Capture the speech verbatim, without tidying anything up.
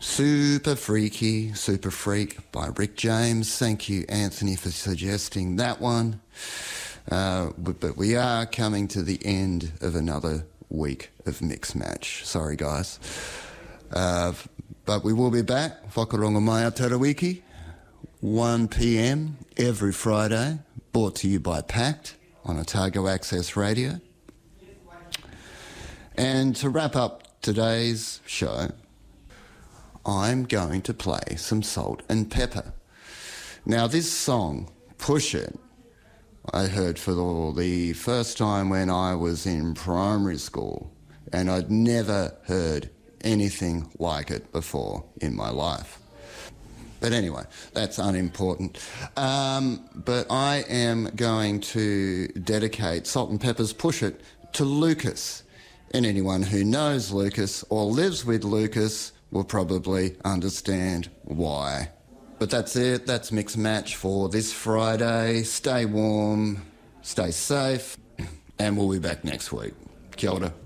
Super Freaky, Super Freak by Rick James. Thank you, Anthony, for suggesting that one. Uh, but, but we are coming to the end of another week of Mix Match. Sorry, guys. Uh, but we will be back. Whakarongo mai a Tarawiki, one p m every Friday, brought to you by Pact on Otago Access Radio. And to wrap up today's show, I'm going to play some Salt and Pepper. Now, this song, Push It, I heard for the, the first time when I was in primary school, and I'd never heard anything like it before in my life. But anyway, that's unimportant. Um, but I am going to dedicate Salt and Pepper's Push It to Lucas. And anyone who knows Lucas or lives with Lucas will probably understand why. But that's it. That's Mix Match for this Friday. Stay warm, stay safe, and we'll be back next week. Kia ora.